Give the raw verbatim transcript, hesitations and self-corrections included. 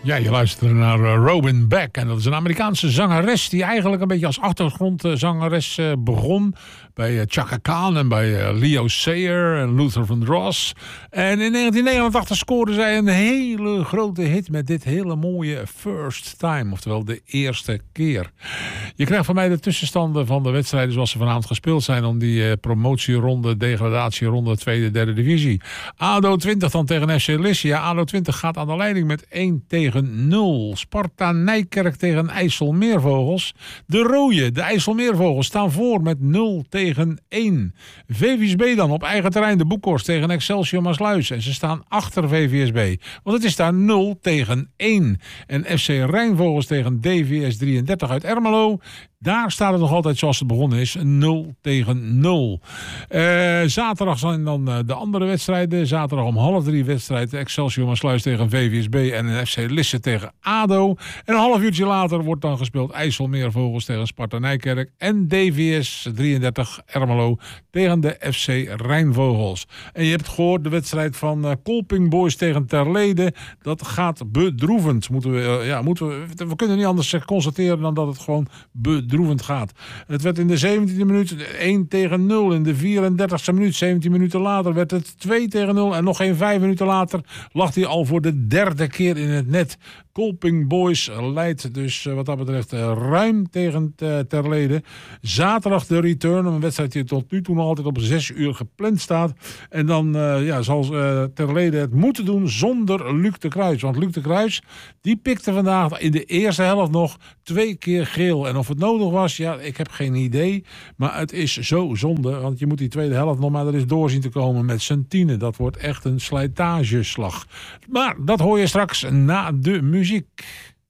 Ja, je luistert naar uh, Robin Beck. En dat is een Amerikaanse zangeres die eigenlijk een beetje als achtergrondzangeres uh, begon. Bij uh, Chaka Khan en bij uh, Leo Sayer en Luther Vandross. En in negentien negenentachtig scoorde zij een hele grote hit met dit hele mooie First Time. Oftewel de eerste keer. Je krijgt van mij de tussenstanden van de wedstrijden zoals ze vanavond gespeeld zijn. Om die uh, promotieronde, degradatieronde, tweede, derde divisie. A D O twintig dan tegen F C Lisse. A D O twintig gaat aan de leiding met één tegen nul. Sparta Nijkerk tegen IJsselmeervogels. De rode, de IJsselmeervogels, staan voor met nul tegen één. V V S B dan op eigen terrein, de Boekhorst tegen Excelsior Maasluis. En ze staan achter V V S B. Want het is daar nul tegen één. En F C Rijnvogels tegen D V S drieëndertig uit Ermelo. Daar staat het nog altijd zoals het begonnen is. nul tegen nul. Uh, zaterdag zijn dan uh, de andere wedstrijden. Zaterdag om half drie wedstrijd Excelsior Maasluis tegen V V S B en F C Lisse tegen A D O. En een half uurtje later wordt dan gespeeld IJsselmeervogels tegen Sparta Nijkerk. En D V S drieëndertig Ermelo tegen de F C Rijnvogels. En je hebt gehoord de wedstrijd van uh, Kolping Boys tegen Terlede. Dat gaat bedroevend. Moeten we, uh, ja, moeten we, we kunnen niet anders constateren dan dat het gewoon bedroevend droevend gaat. Het werd in de zeventiende minuut één tegen nul. In de vierendertigste minuut, zeventien minuten later, werd het twee tegen nul. En nog geen vijf minuten later lag hij al voor de derde keer in het net. Kolping Boys leidt dus wat dat betreft ruim tegen Terlede. Zaterdag de return, een wedstrijd die tot nu toe nog altijd op zes uur gepland staat. En dan uh, ja, zal uh, Terlede het moeten doen zonder Luc de Kruijs. Want Luc de Kruijs, die pikte vandaag in de eerste helft nog twee keer geel. En of het nodig was, ja, ik heb geen idee. Maar het is zo zonde, want je moet die tweede helft nog maar er eens doorzien te komen met z'n tienen. Dat wordt echt een slijtageslag. Maar dat hoor je straks na de muziek.